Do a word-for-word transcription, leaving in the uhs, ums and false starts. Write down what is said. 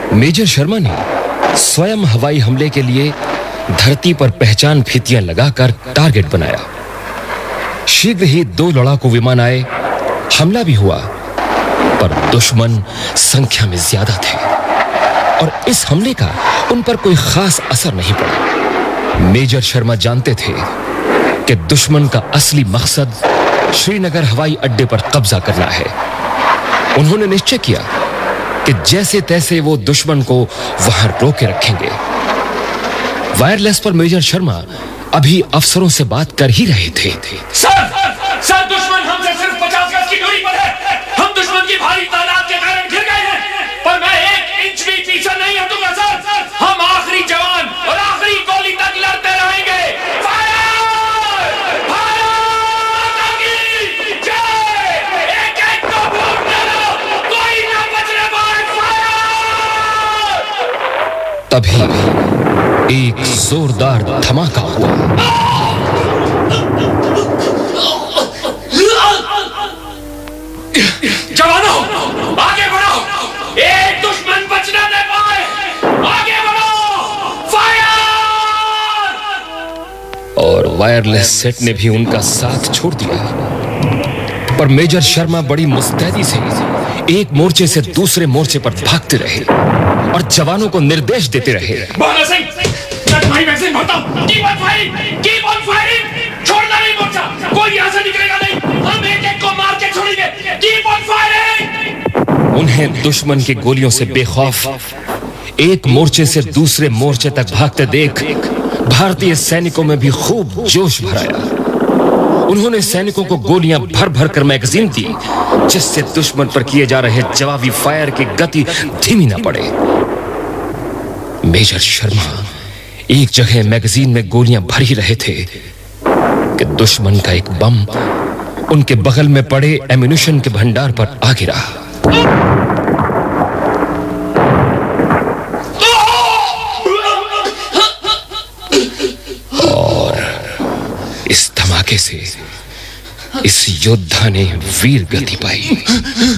Major Sharma ने स्वयं हवाई हमले के लिए धरती पर पहचान फीतियां लगाकर टारगेट बनाया। शीघ्र ही दो लड़ाकू विमान आए, हमला भी हुआ, पर दुश्मन संख्या में ज्यादा थे और इस हमले का उन पर कोई खास असर नहीं पड़ा। मेजर शर्मा जानते थे कि दुश्मन का असली मकसद श्रीनगर हवाई अड्डे पर कब्जा करना है। उन्होंने निश्चय किया कि जैसे तैसे वो दुश्मन को वहां रोके रखेंगे। वायरलेस पर मेजर शर्मा अभी अफसरों से बात कर ही रहे थे। सर, सर दुश्मन हमसे सिर्फ पचास गज की दूरी पर है। हम दुश्मन की भारी तादाद के कारण घिर गए हैं, पर मैं एक इंच भी पीछे नहीं हटूंगा सर। हम आखिरी जवान और आखिरी गोली तक लड़ते रहेंगे। फायर! फायर! की जय! एक एक को भूख डालो, कोई ना बचने पाए। फायर! तभी एक जोरदार धमाका हुआ। जवानों, आगे बढ़ो, एक दुश्मन बचने न पाए। आगे बढ़ो, फायर! और वायरलेस सेट ने भी उनका साथ छोड़ दिया। पर मेजर शर्मा बड़ी मुस्तैदी से एक मोर्चे से दूसरे मोर्चे पर भागते रहे और जवानों को निर्देश देते रहे। बहादुर सिंह, मैं तुम्हारी वैक्सीन भरता हूं। Keep on firing, keep on firing. छोड़ना नहीं मोर्चा, कोई यहां से निकलेगा नहीं। हम एक एक को मार के छोड़ेंगे। Keep on firing. उन्हें दुश्मन की गोलियों से बेखौफ एक मोर्चे से दूसरे मोर्चे तक भागते देख भारतीय सैनिकों में भी खूब जोश भर आया। उन्होंने सैनिकों को गोलियां भर भर कर मैगजीन दी, जिससे दुश्मन पर किए जा रहे जवाबी फायर की गति धीमी न पड़े। मेजर शर्मा एक जगह मैगजीन में गोलियां भर ही रहे थे कि दुश्मन का एक बम उनके बगल में पड़े एम्यूनिशन के भंडार पर आ गिरा। और इस धमाके से इस योद्धा ने वीर गति पाई।